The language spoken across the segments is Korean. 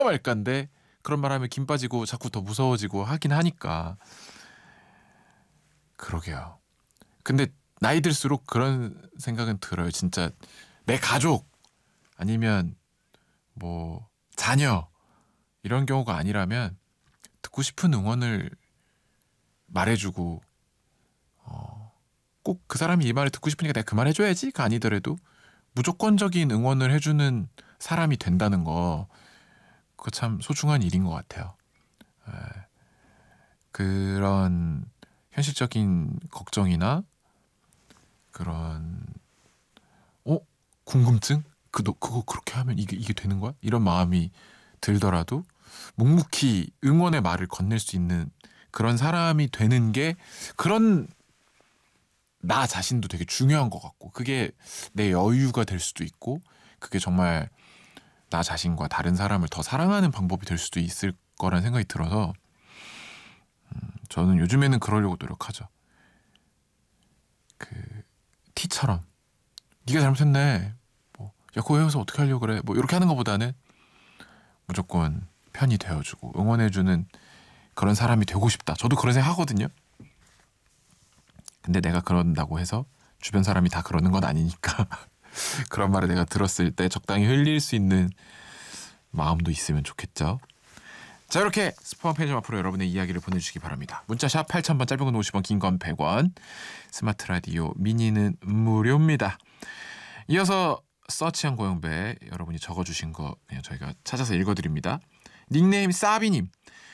말까인데 그런 말 하면 김 빠지고 자꾸 더 무서워지고 하긴 하니까. 그러게요. 근데 나이 들수록 그런 생각은 들어요. 진짜 내 가족 아니면 뭐 자녀 이런 경우가 아니라면 듣고 싶은 응원을 말해주고 꼭 그 사람이 이 말을 듣고 싶으니까 내가 그 말 해줘야지가 아니더라도 무조건적인 응원을 해주는 사람이 된다는 거 그거 참 소중한 일인 것 같아요. 에, 그런 현실적인 걱정이나 그런 어 궁금증 그거 그렇게 하면 이게 되는 거야? 이런 마음이 들더라도 묵묵히 응원의 말을 건넬 수 있는 그런 사람이 되는 게 그런 나 자신도 되게 중요한 것 같고 그게 내 여유가 될 수도 있고 그게 정말 나 자신과 다른 사람을 더 사랑하는 방법이 될 수도 있을 거란 생각이 들어서 저는 요즘에는 그러려고 노력하죠. 그 티처럼 네가 잘못했네. 뭐 야 그거 해서 어떻게 하려고 그래. 뭐 이렇게 하는 것보다는 무조건 편이 되어주고 응원해주는 그런 사람이 되고 싶다. 저도 그런 생각 하거든요. 근데 내가 그런다고 해서 주변 사람이 다 그러는 건 아니니까 그런 말을 내가 들었을 때 적당히 흘릴 수 있는 마음도 있으면 좋겠죠. 자 이렇게 스포한 편의점 앞으로 여러분의 이야기를 보내주시기 바랍니다. 문자샵 8000번 짧은 건 50원 긴 건 100원 스마트 라디오 미니는 무료입니다. 이어서 서치한 고영배 여러분이 적어주신 거 그냥 저희가 찾아서 읽어드립니다. 닉네임 싸비님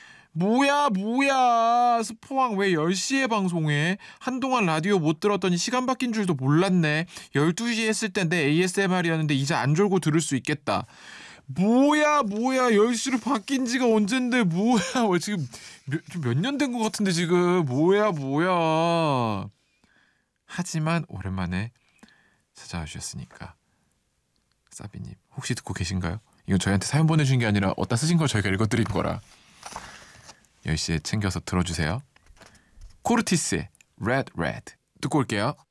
뭐야 스포왕 왜 10시에 방송해 한동안 라디오 못 들었더니 시간 바뀐 줄도 몰랐네 12시 했을 땐 내 ASMR이었는데 이제 안 졸고 들을 수 있겠다 뭐야 10시로 바뀐 지가 언젠데 뭐야 지금 몇 년 된 것 같은데 지금 뭐야 하지만 오랜만에 찾아와 주셨으니까 사비님 혹시 듣고 계신가요? 이건 저희한테 사연 보내주신 게 아니라 어디다 쓰신 걸 저희가 읽어드린 거라 10시에 챙겨서 들어주세요. 코르티스의 Red Red 듣고 올게요.